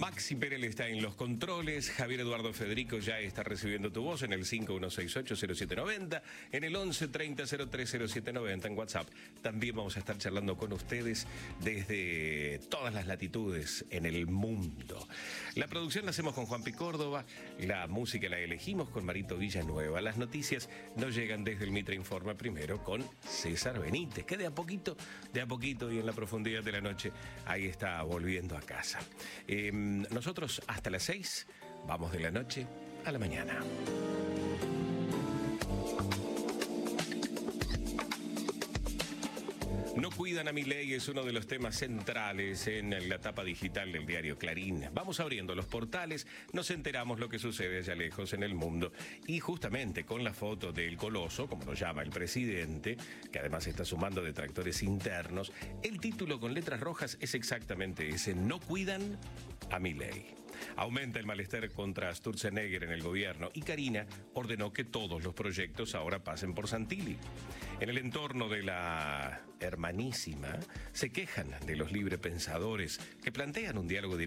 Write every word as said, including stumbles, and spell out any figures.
Maxi Perel está en los controles, Javier Eduardo Federico ya está recibiendo tu voz en el cinco uno seis ocho cero siete nueve cero, en el once treinta cero tres cero siete nueve cero en WhatsApp. También vamos a estar charlando con ustedes desde todas las latitudes en el mundo. La producción la hacemos con Juanpi Córdoba, la música la elegimos con Marito Villanueva. Las noticias nos llegan desde el Mitre Informa primero con César Benítez, que de a poquito, de a poquito y en la profundidad de la noche, ahí está volviendo a casa. Eh, nosotros hasta las seis vamos de la noche a la mañana. No cuidan a Milei es uno de los temas centrales en la tapa digital del diario Clarín. Vamos abriendo los portales, nos enteramos lo que sucede allá lejos en el mundo. Y justamente con la foto del coloso, como lo llama el presidente, que además está sumando detractores internos, el título con letras rojas es exactamente ese: no cuidan a Milei. Aumenta el malestar contra Sturzenegger en el gobierno y Carina ordenó que todos los proyectos ahora pasen por Santilli. En el entorno de la hermanísima se quejan de los librepensadores que plantean un diálogo directo